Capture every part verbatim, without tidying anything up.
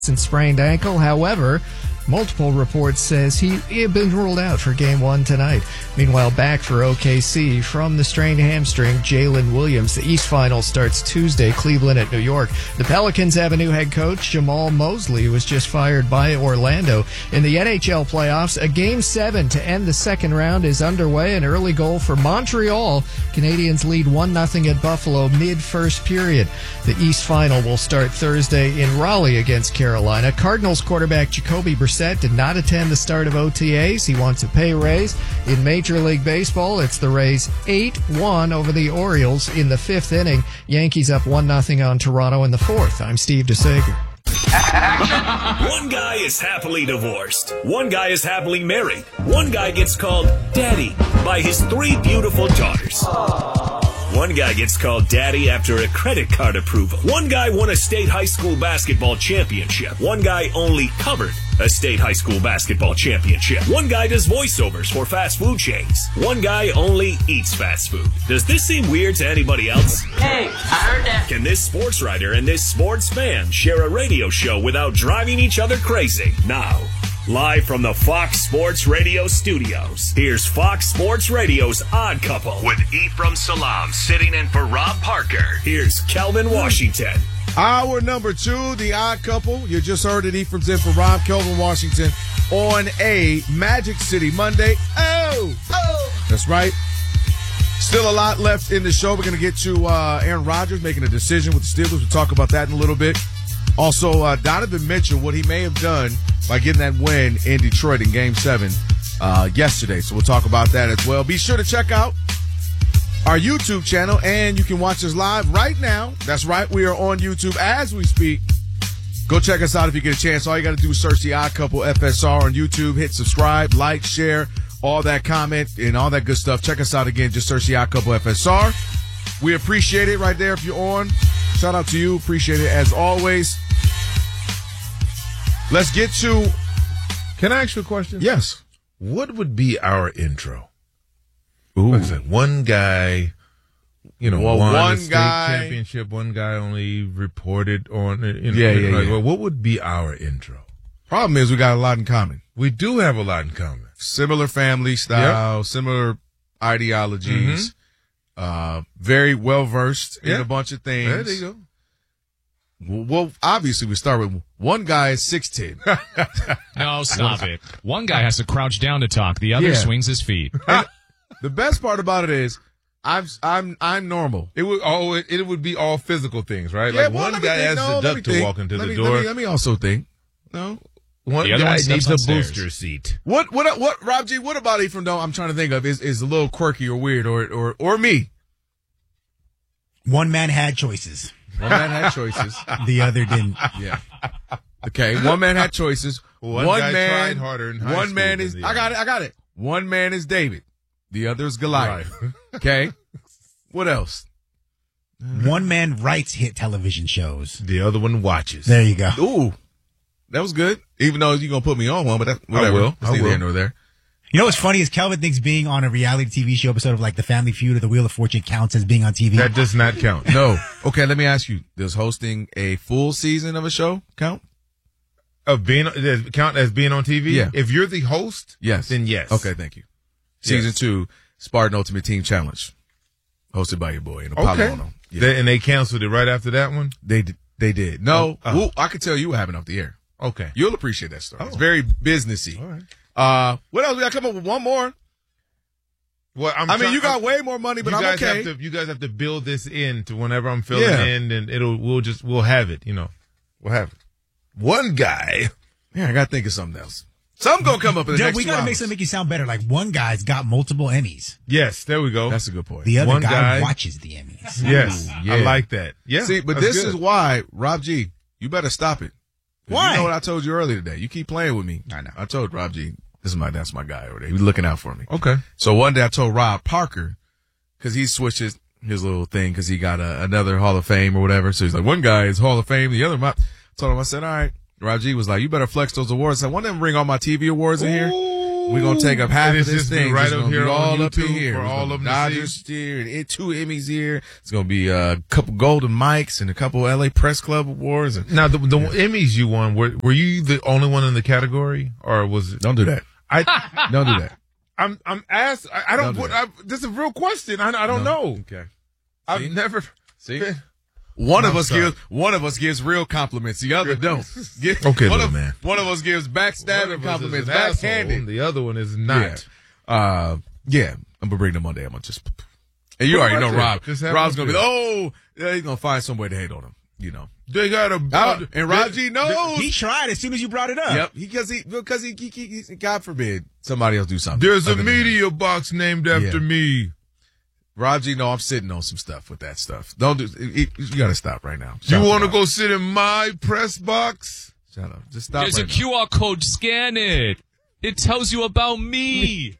and sprained ankle. However, multiple reports says he, he had been ruled out for game one tonight. Meanwhile, back for O K C from the strained hamstring, Jalen Williams. The East Final starts Tuesday, Cleveland at New York. The Pelicans have a new head coach. Jamal Mosley was just fired by Orlando. In the N H L playoffs, a game seven to end the second round is underway. An early goal for Montreal. Canadians lead one nothing at Buffalo mid-first period. The East Final will start Thursday in Raleigh against Carolina. Cardinals quarterback Jacoby Brissett did not attend the start of O T As. He wants a pay raise. In Major League Baseball, it's the Rays eight one over the Orioles in the fifth inning. Yankees up one nothing on Toronto in the fourth. I'm Steve DeSager. One guy is happily divorced. One guy is happily married. One guy gets called daddy by his three beautiful daughters. One guy gets called daddy after a credit card approval. One guy won a state high school basketball championship. One guy only covered a state high school basketball championship. One guy does voiceovers for fast food chains. One guy only eats fast food. Does this seem weird to anybody else? Hey, I heard that. Can this sports writer and this sports fan share a radio show without driving each other crazy? Now, live from the Fox Sports Radio studios, here's Fox Sports Radio's Odd Couple with Ephraim Salam sitting in for Rob Parker. Here's Kelvin Washington. Hour number two, the Odd Couple. You just heard it. Ephraim's in for Rob, Kelvin Washington on a Magic City Monday. Oh, oh, that's right. Still a lot left in the show. We're going to get to uh, Aaron Rodgers making a decision with the Steelers. We'll talk about that in a little bit. Also, uh, Donovan Mitchell, what he may have done by getting that win in Detroit in Game seven uh, yesterday. So we'll talk about that as well. Be sure to check out our YouTube channel, and you can watch us live right now. That's right. We are on YouTube as we speak. Go check us out if you get a chance. All you got to do is search The Odd Couple F S R on YouTube. Hit subscribe, like, share, all that comment, and all that good stuff. Check us out again. Just search The Odd Couple F S R. We appreciate it right there if you're on. Shout out to you. Appreciate it as always. Let's get to... Can I ask you a question? Yes. What would be our intro? Ooh. What's that? One guy, you know, well, won one a state guy, championship. One guy only reported on it. You know, yeah, yeah, like, yeah. Well, what would be our intro? Problem is we got a lot in common. We do have a lot in common. Similar family style, yep. Similar ideologies, mm-hmm. uh, very well-versed yeah. in a bunch of things. There you go. Well, obviously, we start with one guy is six ten. No, stop it. One guy has to crouch down to talk. The other Yeah. swings his feet. The best part about it is I'm I'm I'm normal. It would all it, it would be all physical things, right? Yeah, like well, one let me guy think. has No, to let duck me to think. walk into let the me, door. Let me, let me also think. No. One The other guy one steps needs a upstairs. booster seat. What what what Rob G, what about Ephraim though? I'm trying to think of is is a little quirky or weird or or or me. One man had choices. One man had choices. The other didn't. Yeah. Okay. One man had choices. One, one guy man tried harder in high One school man than is. the I got other. it. I got it. One man is David. The other is Goliath. Right. Okay. What else? One man writes hit television shows. The other one watches. There you go. Ooh, that was good. Even though you're gonna put me on one, but that, whatever. will. It's I neither will. here nor there. You know what's funny is Kelvin thinks being on a reality T V show episode of like The Family Feud or The Wheel of Fortune counts as being on T V. That does not count. No. Okay. Let me ask you: does hosting a full season of a show count? Of being does it count as being on T V? Yeah. If you're the host, Yes. then yes. Okay. Thank you. Season Yes. two, Spartan Ultimate Team Challenge, hosted by your boy and Apollo. Okay. Ono. Yeah. They, and they canceled it right after that one. They did. They did. No, Oh, oh. well, I could tell you what happened off the air. Okay. You'll appreciate that story. Oh. It's very businessy. All right. Uh, what else? We got to come up with one more. Well, I'm I mean, try- you got I'm- way more money, but you I'm guys okay. have to. You guys have to build this in to whenever I'm filling Yeah. in, and it'll. We'll just. We'll have it. You know. We'll have it. One guy. Yeah, I got to think of something else. Something gonna come up in the Yeah, next we two gotta make hours. something make you sound better. Like one guy's got multiple Emmys. Yes. There we go. That's a good point. The other One guy, guy- watches the Emmys. yes. Ooh, yeah. I like that. Yeah. See, but that's this good. is why, Rob G, you better stop it. 'Cause Why? You know what I told you earlier today. You keep playing with me. I know. I told Rob G, this is my, that's my guy over there. He's looking out for me. okay. So one day I told Rob Parker, cause he switched his, his little thing cause he got a, another Hall of Fame or whatever. So he's like, one guy is Hall of Fame, the other, my, I told him, I said, all right. Rob G was like, you better flex those awards. I said, one of them bring all my T V awards in here. Ooh. We're gonna take up half And of it's this just be thing. right It's up gonna here be on all up in YouTube here. for It's all gonna of be them to Dodgers here, and it, two Emmys here. It's gonna be uh, a couple golden mics and a couple L A Press Club awards. And Now, the, the Emmys you won, were, were you the only one in the category, or was it? don't do that. I, Don't do that. I'm, I'm asked. I, I don't. Don't do what, that. I, this is a real question. I, I don't No. know. Okay. I've See? never. See, one of I'm us sorry. gives one of us gives real compliments. The other don't. Give- Okay, one little of, man. One of us gives One backstabbing of us compliments, is an asshole, backhanded. The other one is not. Yeah. Uh, yeah. I'm gonna bring them Monday. I'm gonna just. And you Put already them know right there. Rob. Just have Rob's them gonna be. there. Oh, yeah, he's gonna find some way to hate on him. You know. They got a. Uh, and Rob G knows. He tried as soon as you brought it up. Yep. Because he because he, he, he, he God forbid somebody else do something. There's a other than him. media box named after Yeah. me. Rob G, no, I'm sitting on some stuff with that stuff. Don't do. It, it, you gotta stop right now. You Shut want to up. go sit in my press box? Shut up. Just stop. There's right a now. Q R code. Scan it. It tells you about me.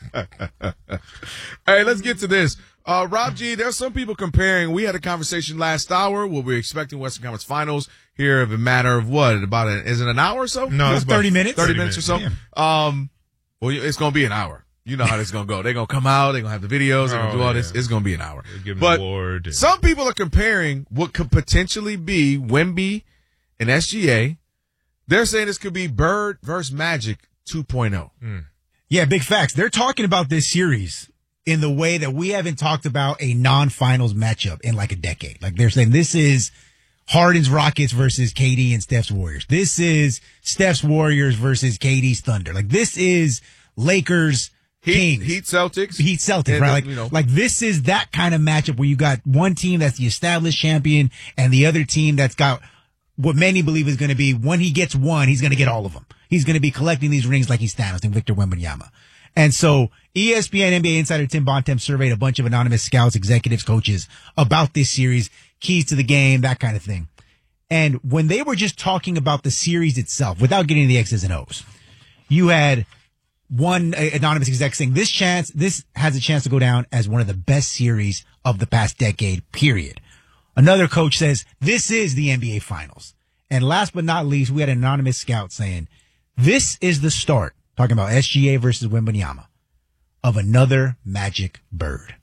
Hey, let's get to this. Uh, Rob G, there's some people comparing. We had a conversation last hour where we're expecting Western Conference Finals here of a matter of what? About a, is it an hour or so? No, it's about thirty minutes. thirty minutes or so. Yeah. Um, well, it's going to be an hour. You know how this is going to go. They're going to come out. They're going to have the videos. They're going to Oh, do all yeah. this. It's going to be an hour. They give 'em But an award. some people are comparing what could potentially be Wemby and S G A. They're saying this could be Bird versus Magic two point oh. Yeah, big facts. They're talking about this series in the way that we haven't talked about a non-finals matchup in like a decade. Like they're saying this is Harden's Rockets versus K D and Steph's Warriors. This is Steph's Warriors versus K D's Thunder. Like this is Lakers Heat, Kings. Heat Celtics. Heat Celtics, And, right? uh, Like, you know. like this is that kind of matchup where you got one team that's the established champion and the other team that's got what many believe is going to be when he gets one, he's going to get all of them. He's going to be collecting these rings like he's Thanos and Victor Wembanyama. And so E S P N N B A insider Tim Bontemps surveyed a bunch of anonymous scouts, executives, coaches about this series, keys to the game, that kind of thing. And when they were just talking about the series itself, without getting into the X's and O's, you had one uh, anonymous exec saying this chance, this has a chance to go down as one of the best series of the past decade, period. Another coach says this is the N B A finals. And last but not least, we had an anonymous scout saying this is the start, talking about S G A versus Wembanyama, of another Magic Bird.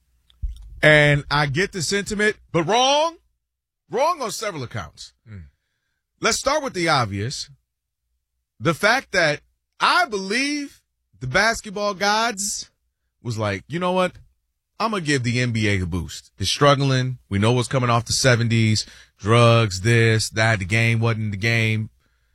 And I get the sentiment, but wrong. Wrong on several accounts. Let's start with the obvious. The fact that I believe the basketball gods was like, you know what? I'm going to give the N B A a boost. They're struggling. We know what's coming off the seventies. Drugs, this, that. The game wasn't the game.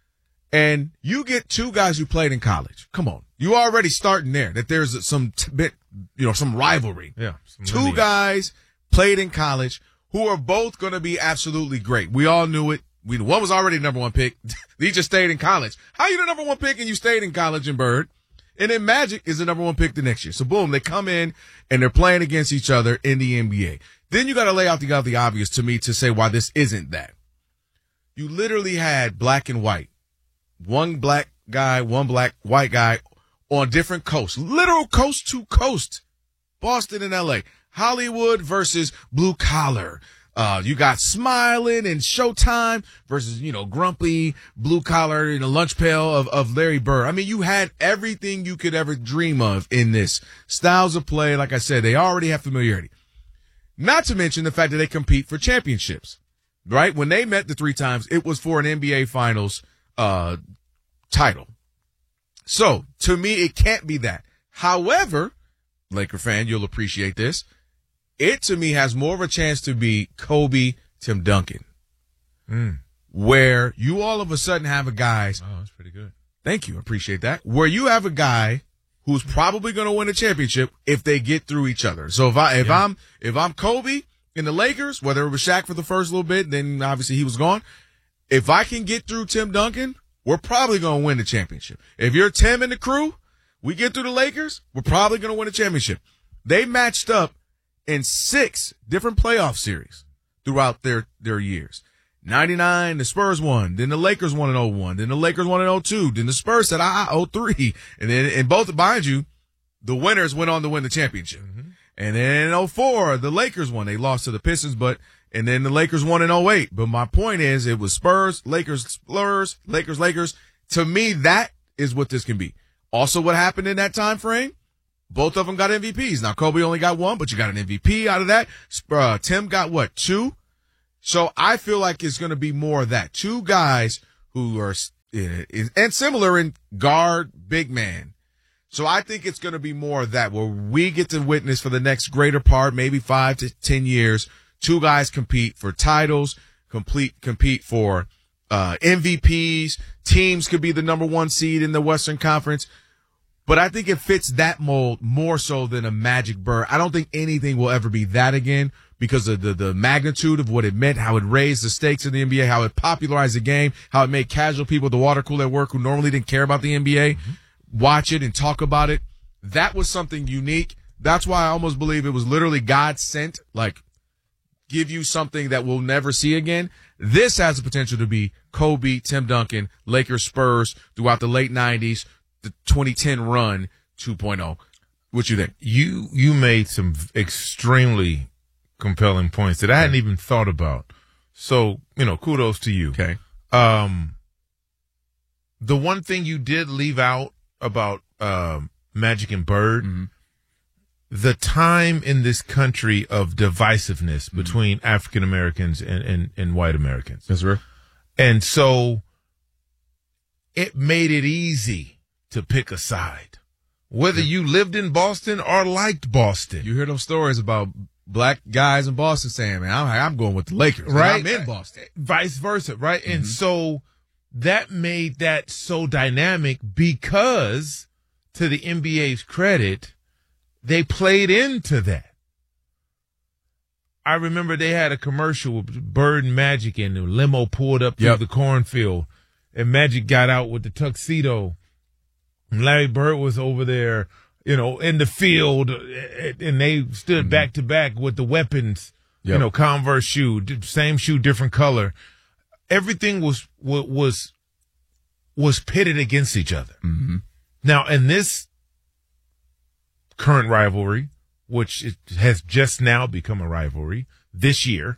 And you get two guys who played in college. Come on. You already starting there, that there's some t- bit, you know, some rivalry. Yeah. some Two lineage. guys played in college who are both going to be absolutely great. We all knew it. We one was already the number one pick. He just stayed in college. How you the number one pick and you stayed in college in Bird? And then Magic is the number one pick the next year. So boom, they come in and they're playing against each other in the N B A. Then you got to lay out the, the obvious to me to say why this isn't that. You literally had black and white. One black guy, one black white guy on different coasts, literal coast to coast, Boston and L A, Hollywood versus blue collar. Uh, you got Smiling and Showtime versus, you know, grumpy blue collar in a lunch pail of, of Larry Bird. I mean, you had everything you could ever dream of in this. Styles of play, like I said, they already have familiarity. Not to mention the fact that they compete for championships, right? When they met the three times, it was for an N B A Finals uh title. So, to me, it can't be that. However, Laker fan, you'll appreciate this. It, to me, has more of a chance to be Kobe, Tim Duncan. Mm. Where you all of a sudden have a guy. Oh, that's pretty good. Thank you. Appreciate that. Where you have a guy who's probably going to win a championship if they get through each other. So if I, if Yeah. I'm, if I'm Kobe in the Lakers, whether it was Shaq for the first little bit, then obviously he was gone. If I can get through Tim Duncan, we're probably going to win the championship. If you're Tim and the crew, we get through the Lakers, we're probably going to win a championship. They matched up in six different playoff series throughout their, their years. ninety-nine, the Spurs won. Then the Lakers won in oh one. Then the Lakers won in oh two. Then the Spurs said, ah, oh three. And then, and both, mind you, the winners went on to win the championship. Mm-hmm. And then in oh four, the Lakers won. They lost to the Pistons, but, and then the Lakers won in oh eight. But my point is, it was Spurs, Lakers, Spurs, Lakers, Lakers. To me, that is what this can be. Also, what happened in that time frame? Both of them got M V Ps. Now, Kobe only got one, but you got an M V P out of that. Uh, Tim got what, two? So I feel like it's going to be more of that. Two guys who are, and similar in guard, big man. So I think it's going to be more of that, where we get to witness for the next greater part, maybe five to ten years, two guys compete for titles, complete compete for uh M V Ps. Teams could be the number one seed in the Western Conference. But I think it fits that mold more so than a Magic Bird. I don't think anything will ever be that again because of the, the magnitude of what it meant, how it raised the stakes in the N B A, how it popularized the game, how it made casual people at the water cooler at work who normally didn't care about the N B A mm-hmm. watch it and talk about it. That was something unique. That's why I almost believe it was literally God sent, like, give you something that we'll never see again. This has the potential to be Kobe, Tim Duncan, Lakers, Spurs throughout the late nineties, the twenty ten run two point oh. What you think? You you made some extremely compelling points that I hadn't even thought about. So, you know, kudos to you. Okay. Um, the one thing you did leave out about um, Magic and Bird, mm-hmm. the time in this country of divisiveness mm-hmm. between African Americans and, and, and white Americans. That's right. And so it made it easy to pick a side, whether yeah. you lived in Boston or liked Boston. You hear those stories about black guys in Boston saying, man, I'm, I'm going with the Lakers. Right. I'm in Boston. Vice versa, right? Mm-hmm. And so that made that so dynamic because, to the N B A's credit, they played into that. I remember they had a commercial with Bird and Magic, and the limo pulled up through yep. the cornfield, and Magic got out with the tuxedo. And Larry Bird was over there, you know, in the field, and they stood mm-hmm. back to back with the weapons, yep. you know, Converse shoe, same shoe, different color. Everything was was was pitted against each other. Mm-hmm. Now, in this current rivalry, which it has just now become a rivalry this year,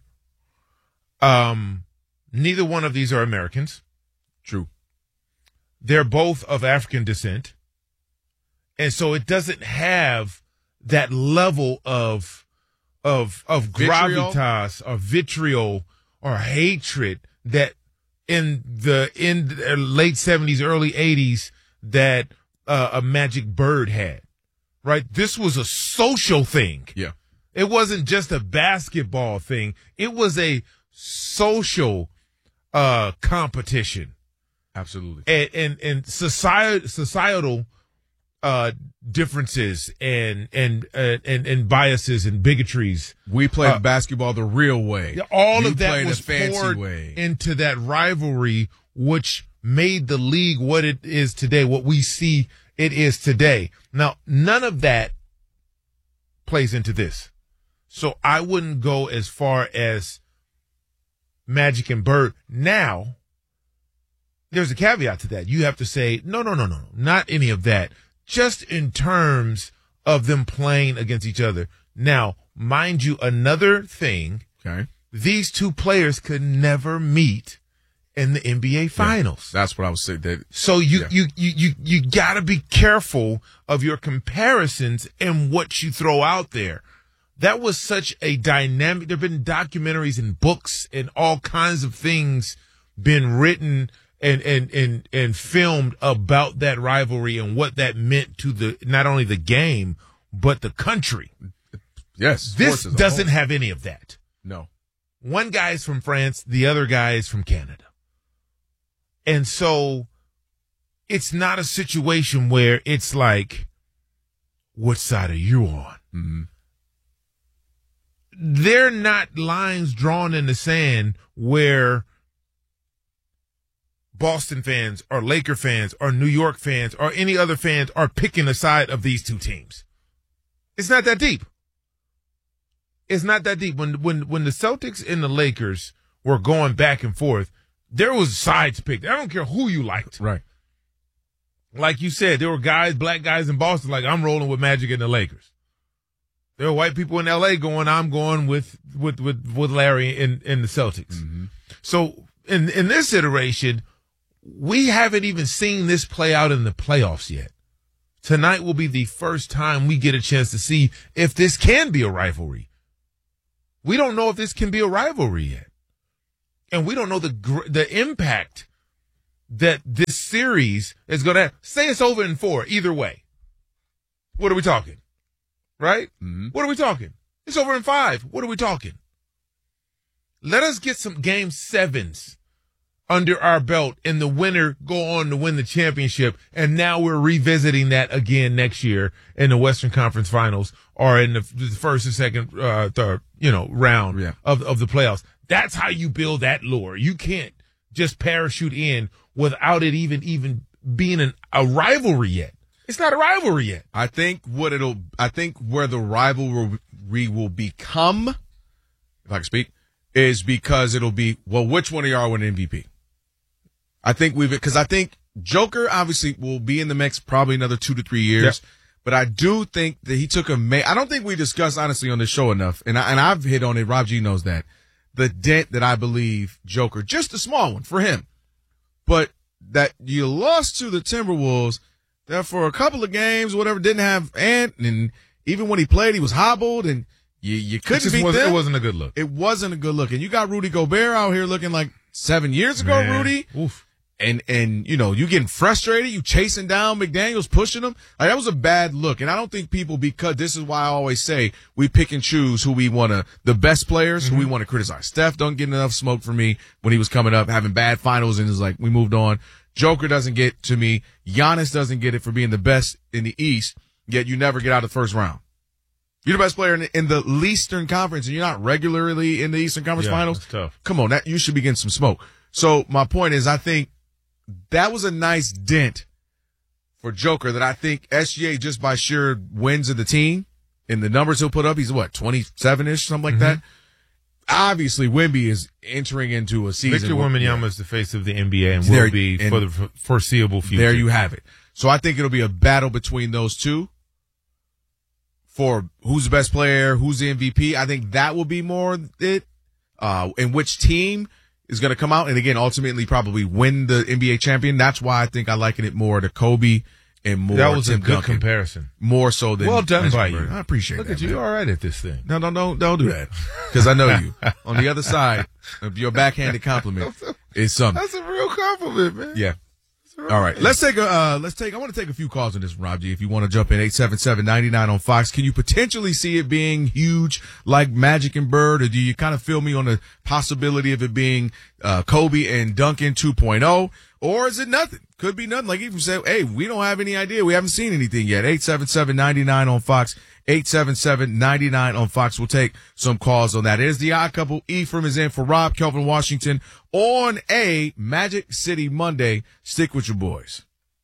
um, neither one of these are Americans. True. They're both of African descent. And so it doesn't have that level of of of Vitriol? gravitas or vitriol or hatred that in the in the late seventies, early eighties that uh, a Magic Bird had. Right? This was a social thing. Yeah. It wasn't just a basketball thing. It was a social uh, competition. Absolutely. And and, and society, societal uh, differences and and, uh, and and biases and bigotries. We played uh, basketball the real way. All you of that played was a fancy poured way. into that rivalry, which made the league what it is today, what we see it is today. Now, none of that plays into this. So I wouldn't go as far as Magic and Bird. Now, there's a caveat to that. You have to say, no, no, no, no, not any of that. Just in terms of them playing against each other. Now, mind you, another thing, okay. These two players could never meet in the N B A Finals. Yeah, that's what I was saying. That, so you, yeah. you, you, you, you gotta be careful of your comparisons and what you throw out there. That was such a dynamic, there've been documentaries and books and all kinds of things been written and, and, and, and filmed about that rivalry and what that meant to the, not only the game, but the country. Yes. This doesn't have any of that. No. One guy is from France, the other guy is from Canada. And so it's not a situation where it's like, what side are you on? Mm-hmm. They're not lines drawn in the sand where Boston fans or Laker fans or New York fans or any other fans are picking a side of these two teams. It's not that deep. It's not that deep. When when when the Celtics and the Lakers were going back and forth, there was sides picked. I don't care who you liked. Right. Like you said, there were guys, black guys in Boston, like, I'm rolling with Magic and the Lakers. There were white people in L A going, I'm going with with with, with Larry and, and the Celtics. Mm-hmm. So in in this iteration, we haven't even seen this play out in the playoffs yet. Tonight will be the first time we get a chance to see if this can be a rivalry. We don't know if this can be a rivalry yet. And we don't know the gr- the impact that this series is going to have. Say it's over in four, either way. What are we talking? Right? Mm-hmm. What are we talking? It's over in five. What are we talking? Let us get some game sevens under our belt and the winner go on to win the championship. And now we're revisiting that again next year in the Western Conference Finals or in the, the first and second, uh, third, you know, round yeah. of, of the playoffs. That's how you build that lore. You can't just parachute in without it even, even being an, a rivalry yet. It's not a rivalry yet. I think what it'll, I think where the rivalry will become, if I can speak, is because it'll be, well, which one of y'all win M V P? I think we've, because I think Joker obviously will be in the mix probably another two to three years. Yep. But I do think that he took a, ma- I don't think we discussed honestly on this show enough, and, I, and I've hit on it, Rob G knows that, the dent that I believe Joker, just a small one for him, but that you lost to the Timberwolves, that for a couple of games, whatever, didn't have Ant, and even when he played, he was hobbled, and you, you couldn't beat wasn't, them. It wasn't a good look. It wasn't a good look. And you got Rudy Gobert out here looking like seven years ago, Man. Rudy. Oof. And, and, you know, you getting frustrated, you chasing down McDaniels, pushing him. Like, that was a bad look. And I don't think people, because this is why I always say we pick and choose who we want to, the best players, mm-hmm. who we want to criticize. Steph don't get enough smoke for me when he was coming up, having bad finals, and it's like, we moved on. Joker doesn't get to me. Giannis doesn't get it for being the best in the East, yet you never get out of the first round. You're the best player in the, in the Eastern Conference, and you're not regularly in the Eastern Conference yeah, Finals. That's tough. Come on, that you should be getting some smoke. So my point is, I think that was a nice dent for Joker that I think S G A, just by sheer wins of the team and the numbers he'll put up, he's what, twenty-seven-ish, something like mm-hmm. that. Obviously, Wemby is entering into a season. Victor Wembanyama yeah. is the face of the N B A and there, will be and for the f- foreseeable future. There you have it. So I think it'll be a battle between those two for who's the best player, who's the M V P. I think that will be more it, uh, and which team is going to come out and again ultimately probably win the N B A champion. That's why I think I liken it more to Kobe and more. That was Tim a good Duncan, comparison. More so than well done Magic by Bird. you. I appreciate Look that. Look at you. Man. You're all right at this thing. No, no, no, don't do that because I know you. On the other side of your backhanded compliment is something. That's a real compliment, man. Yeah. All right, let's take a uh, let's take. I want to take a few calls on this, Rob G. If you want to jump in, eight seven seven, nine nine on Fox. Can you potentially see it being huge like Magic and Bird, or do you kind of feel me on the possibility of it being uh, Kobe and Duncan two point oh, or is it nothing? Could be nothing. Like even say, hey, we don't have any idea. We haven't seen anything yet. eight seven seven, nine nine on Fox. eight seven seven, nine nine on Fox. We'll take some calls on that. It is the Odd Couple. Ephraim is in for Rob, Kelvin Washington on a Magic City Monday. Stick with your boys.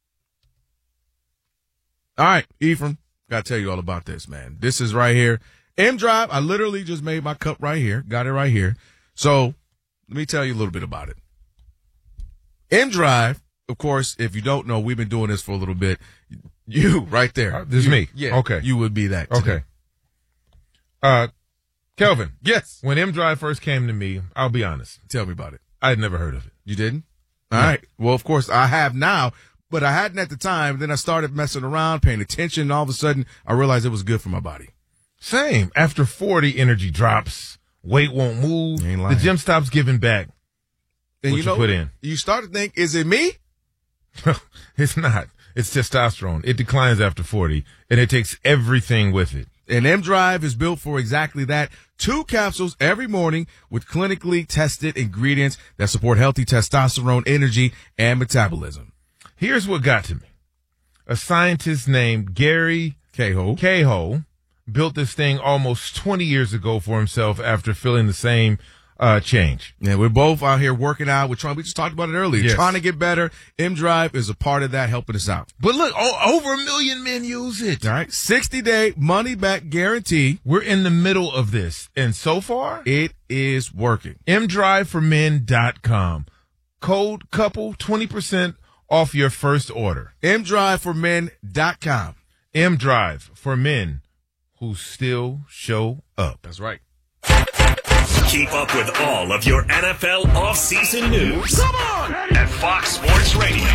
All right, Ephraim, got to tell you all about this, man. This is right here. M Drive, I literally just made my cup right here. Got it right here. So let me tell you a little bit about it. M Drive, of course, if you don't know, we've been doing this for a little bit. You, right there. Uh, this is you, me. Yeah. Okay. You would be that. Today. Okay. Uh, Kelvin. Yes. When M Drive first came to me, I'll be honest. Tell me about it. I had never heard of it. You didn't? All no. right. Well, of course, I have now, but I hadn't at the time. Then I started messing around, paying attention, and all of a sudden, I realized it was good for my body. Same. After forty, energy drops. Weight won't move. Ain't lying. The gym stops giving back And what you, you know, put in. You start to think, is it me? It's not. It's testosterone. It declines after forty, and it takes everything with it. And M Drive is built for exactly that. Two capsules every morning with clinically tested ingredients that support healthy testosterone, energy, and metabolism. Here's what got to me. A scientist named Gary Cahill. Cahill built this thing almost twenty years ago for himself after feeling the same uh, change. Yeah, we're both out here working out. We're trying, we just talked about it earlier. Yes. Trying to get better. M Drive is a part of that, helping us out. But look, o- over a million men use it. All right. sixty day money back guarantee. We're in the middle of this. And so far, it is working. M drive for men dot com. Code couple, twenty percent off your first order. M drive for men dot com. M-Drive for men who still show up. That's right. Keep up with all of your N F L offseason news. Come on! At Fox Sports Radio, one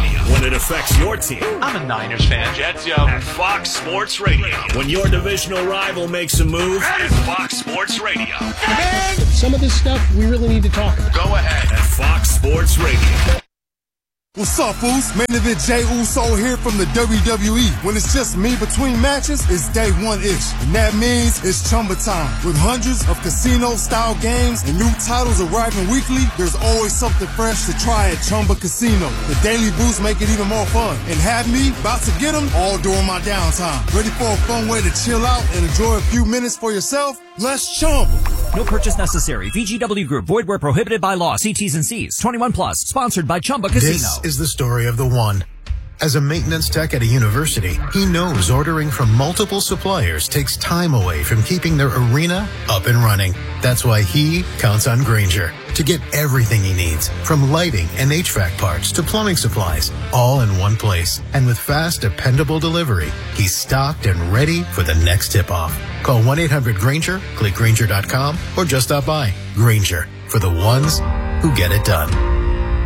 it affects your team. I'm a Niners fan. Jets, yo. At Fox Sports Radio. When your divisional rival makes a move, at Fox Sports Radio. And some of this stuff we really need to talk about. Go ahead. At Fox Sports Radio. What's up, fools? Main event Jay Uso here from the W W E. When it's just me between matches, it's day one-ish. And that means it's Chumba time. With hundreds of casino-style games and new titles arriving weekly, there's always something fresh to try at Chumba Casino. The daily boosts make it even more fun. And have me about to get them all during my downtime. Ready for a fun way to chill out and enjoy a few minutes for yourself? Let's Chumba. No purchase necessary. V G W Group. Void where prohibited by law. See T's and C's. twenty-one plus. Sponsored by Chumba Casino. This is the story of the one. As a maintenance tech at a university, he knows ordering from multiple suppliers takes time away from keeping their arena up and running. That's why he counts on Grainger to get everything he needs, from lighting and H V A C parts to plumbing supplies, all in one place. And with fast, dependable delivery, he's stocked and ready for the next tip-off. Call one eight hundred Grainger, click Grainger dot com, or just stop by. Grainger, for the ones who get it done.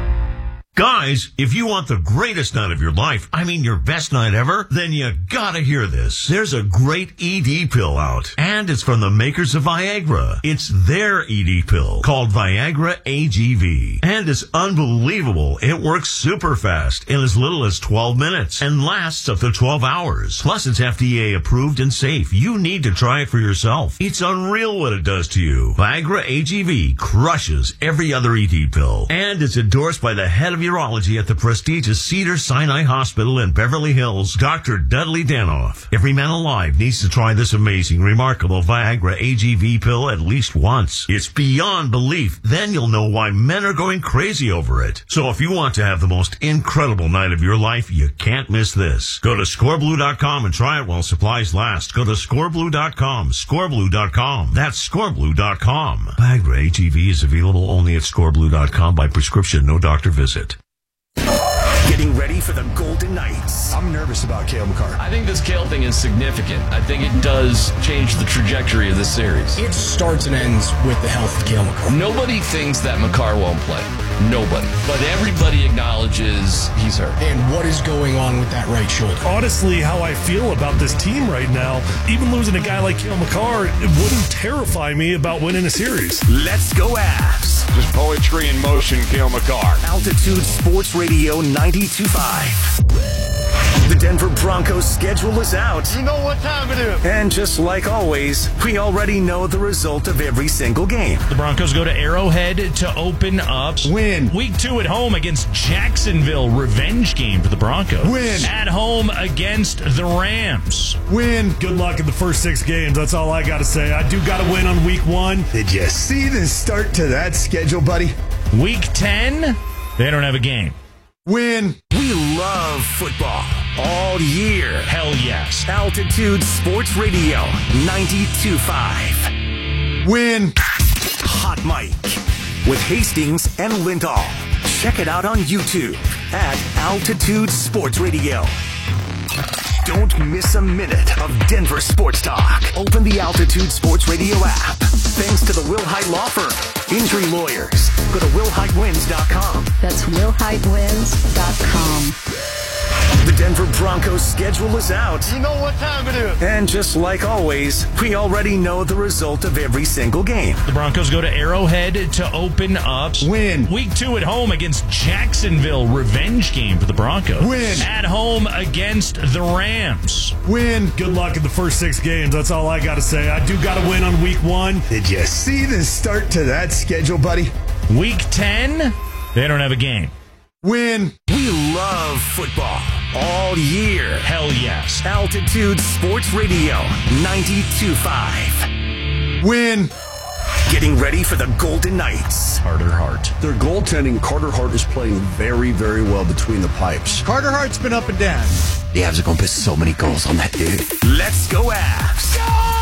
Guys, if you want the greatest night of your life, I mean your best night ever, then you gotta hear this. There's a great E D pill out, and it's from the makers of Viagra. It's their E D pill called Viagra A G V, and it's unbelievable. It works super fast in as little as twelve minutes and lasts up to twelve hours. Plus, it's F D A approved and safe. You need to try it for yourself. It's unreal what it does to you. Viagra A G V crushes every other E D pill, and it's endorsed by the head of urology at the prestigious Cedars-Sinai Hospital in Beverly Hills, Doctor Dudley Danoff. Every man alive needs to try this amazing, remarkable Viagra A G V pill at least once. It's beyond belief. Then you'll know why men are going crazy over it. So if you want to have the most incredible night of your life, you can't miss this. Go to score blue dot com and try it while supplies last. Go to score blue dot com, score blue dot com. That's score blue dot com. Viagra A G V is available only at score blue dot com by prescription, no doctor visit. Getting ready for the Golden Knights. I'm nervous about Cale Makar. I think this Cale thing is significant. I think it does change the trajectory of this series. It starts and ends with the health of Cale Makar. Nobody thinks that Makar won't play. Nobody. But everybody acknowledges he's hurt. And what is going on with that right shoulder? Honestly, how I feel about this team right now, even losing a guy like Cale Makar, it wouldn't terrify me about winning a series. Let's go Avs. Just poetry in motion, Cale Makar. Altitude Sports Radio ninety-two point five. The Denver Broncos schedule is out. You know what time it is. And just like always, we already know the result of every single game. The Broncos go to Arrowhead to open up. Win. Week two at home against Jacksonville. Revenge game for the Broncos. Win. At home against the Rams. Win. Good luck in the first six games. That's all I got to say. I do got to win on week one. Did you see the start to that schedule, buddy? Week ten, they don't have a game. Win. We love football all year. Hell yes. Altitude Sports Radio ninety-two point five. Win. Hot Mic with Hastings and Lindahl. Check it out on YouTube at Altitude Sports Radio. Don't miss a minute of Denver sports talk. Open the Altitude Sports Radio app. Thanks to the Will Hite Law Firm. Injury lawyers. Go to will hite wins dot com. That's will hite wins dot com. The Denver Broncos schedule is out. You know what time it is. And just like always, we already know the result of every single game. The Broncos go to Arrowhead to open up. Win. Week two at home against Jacksonville. Revenge game for the Broncos. Win. At home against the Rams. Win. Good luck in the first six games. That's all I got to say. I do got to win on week one. Did you see the start to that schedule, buddy? Week ten, they don't have a game. Win. We love football all year. Hell yes. Altitude Sports Radio ninety-two point five. Win. Getting ready for the Golden Knights. Carter Hart. Their goaltending, Carter Hart is playing very, very well between the pipes. Carter Hart's been up and down. The Avs are going to piss so many goals on that dude. Let's go Avs.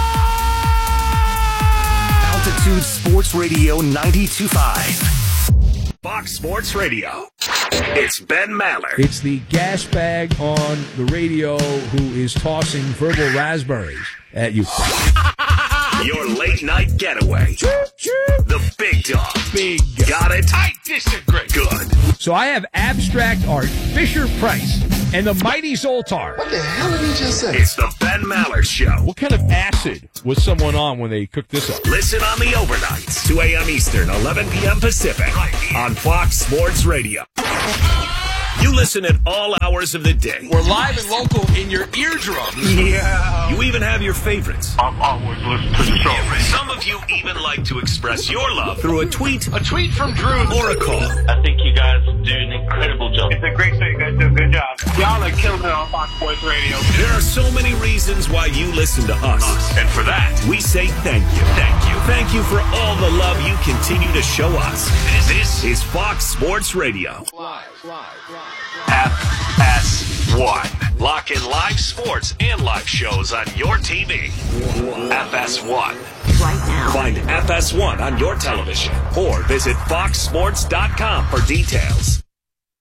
Go! Altitude Sports Radio ninety-two point five. Fox Sports Radio. It's Ben Maller. It's the gas bag on the radio who is tossing verbal raspberries at you. Your late night getaway. The Big Dog. Big. Got it? I disagree. Good. So I have abstract art, Fisher Price, and the Mighty Zoltar. What the hell did he just say? It's the Ben Maller Show. What kind of acid was someone on when they cooked this up? Listen on the overnights, two a.m. Eastern, eleven p.m. Pacific, on Fox Sports Radio. You listen at all hours of the day. We're live and local in your eardrums. Yeah. You even have your favorites. I'm always listening to the show. Some of you even like to express your love through a tweet, A tweet from Drew. or a call. I think you guys do an incredible job. It's a great show. You guys do a good job. Y'all are killing it on Fox Sports Radio. There are so many reasons why you listen to us. And for that, we say thank you. Thank you. Thank you for all the love you continue to show us. This is Fox Sports Radio. Live, live, live. F S one. Lock in live sports and live shows on your T V. F S one. Right now. Find F S one on your television or visit fox sports dot com for details.